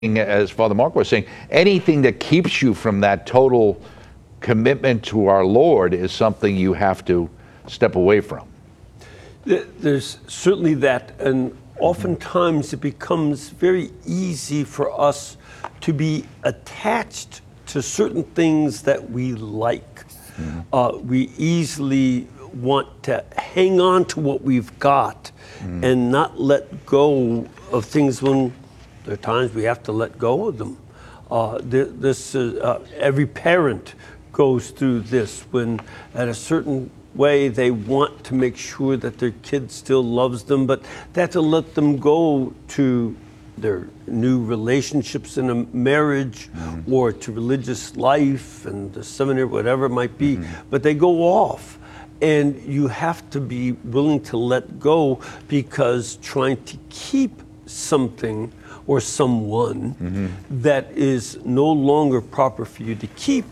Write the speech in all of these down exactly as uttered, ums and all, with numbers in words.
as Father Mark was saying, anything that keeps you from that total commitment to our Lord is something you have to step away from. There's certainly that, and oftentimes it becomes very easy for us to be attached to certain things that we like. Mm-hmm. Uh, we easily want to hang on to what we've got mm-hmm. and not let go of things when there are times we have to let go of them. Uh, this uh, uh, every parent goes through this when at a certain way they want to make sure that their kid still loves them, but they have to let them go to their new relationships in a marriage mm-hmm. or to religious life and the seminary, whatever it might be, mm-hmm. but they go off. And you have to be willing to let go, because trying to keep something or someone mm-hmm. that is no longer proper for you to keep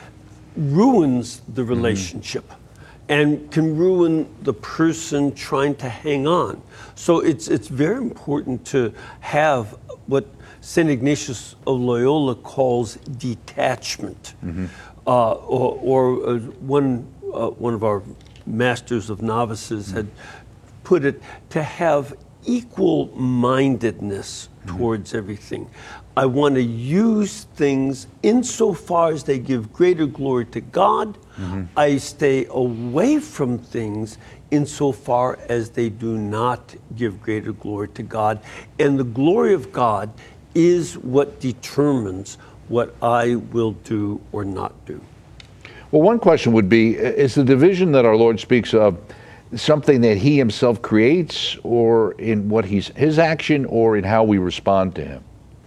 ruins the relationship mm-hmm. and can ruin the person trying to hang on. So it's it's very important to have what Saint Ignatius of Loyola calls detachment, mm-hmm. uh, or, or uh, one uh, one of our masters of novices mm-hmm. had put it, to have equal mindedness mm-hmm. towards everything. I want to use things insofar as they give greater glory to God. Mm-hmm. I stay away from things insofar as they do not give greater glory to God. And the glory of God is what determines what I will do or not do. Well, one question would be, is the division that our Lord speaks of something that he himself creates, or in what he's his action, or in how we respond to him?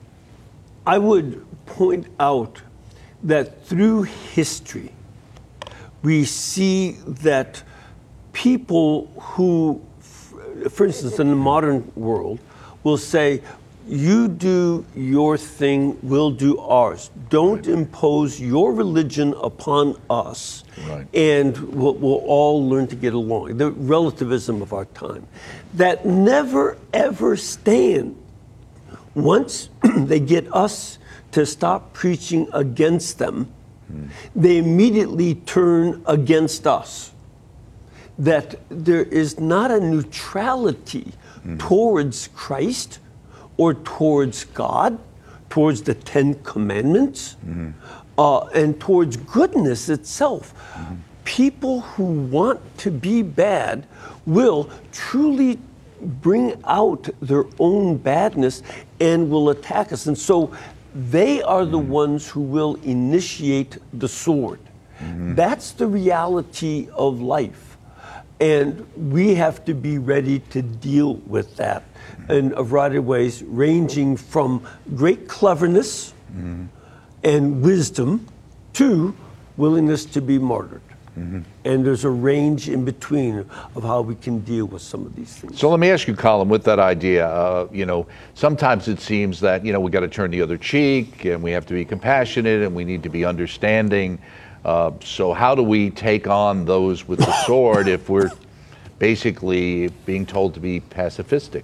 I would point out that through history, we see that people who, for instance, in the modern world, will say, you do your thing, we'll do ours. Don't right. impose your religion upon us, right. and we'll, we'll all learn to get along. The relativism of our time. That never, ever stand. Once they get us to stop preaching against them, hmm. they immediately turn against us. That there is not a neutrality hmm. towards Christ, or towards God, towards the Ten Commandments, mm-hmm. uh, and towards goodness itself. Mm-hmm. People who want to be bad will truly bring out their own badness and will attack us. And so they are the mm-hmm. ones who will initiate the sword. Mm-hmm. That's the reality of life. And we have to be ready to deal with that in a variety of ways, ranging from great cleverness mm-hmm. and wisdom to willingness to be martyred. Mm-hmm. And there's a range in between of how we can deal with some of these things. So let me ask you, Colin, with that idea, uh, you know, sometimes it seems that, you know, we got to turn the other cheek, and we have to be compassionate, and we need to be understanding. Uh, so how do we take on those with the sword if we're basically being told to be pacifistic?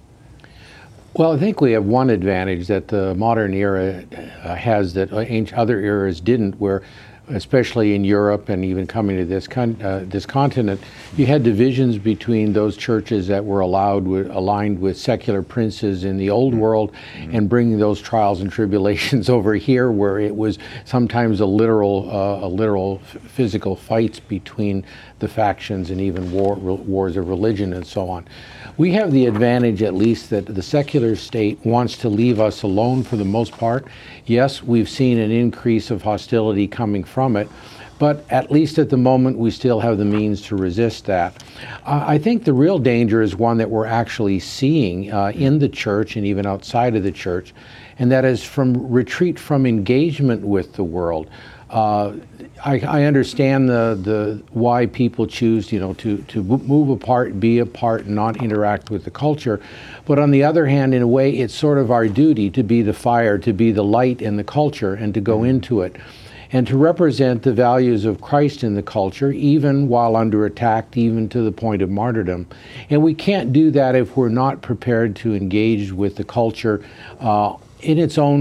Well, I think we have one advantage that the modern era uh, has that ancient other eras didn't, where especially in Europe and even coming to this con uh, this continent, you had divisions between those churches that were allowed with, aligned with secular princes in the old world, mm-hmm. and bringing those trials and tribulations over here, where it was sometimes a literal uh, a literal physical fights between the factions and even war, wars of religion and so on. We have the advantage, at least, that the secular state wants to leave us alone for the most part. Yes, we've seen an increase of hostility coming from it, but at least at the moment we still have the means to resist that. Uh, I think the real danger is one that we're actually seeing uh, in the church and even outside of the church, and that is from retreat from engagement with the world. Uh, I, I understand the, the why people choose, you know, to, to move apart, be apart, and not interact with the culture. But on the other hand, in a way, it's sort of our duty to be the fire, to be the light in the culture, and to go into it, and to represent the values of Christ in the culture, even while under attack, even to the point of martyrdom. And we can't do that if we're not prepared to engage with the culture uh, in its own